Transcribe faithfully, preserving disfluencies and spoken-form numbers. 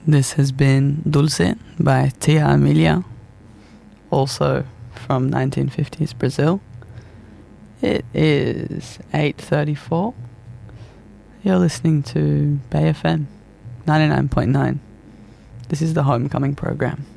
This has been Dulce by Tia Amelia, also from nineteen fifties Brazil. It is eight thirty-four. You're listening to Bay F M ninety-nine point nine. This is the Homecoming program.